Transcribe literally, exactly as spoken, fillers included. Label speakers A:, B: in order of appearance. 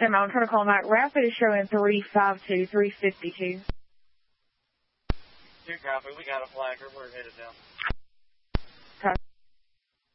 A: Sam, I'm trying to call Mac. Rapid is showing three five two, three fifty-two.
B: Two copy. We got a flagger. We're headed down.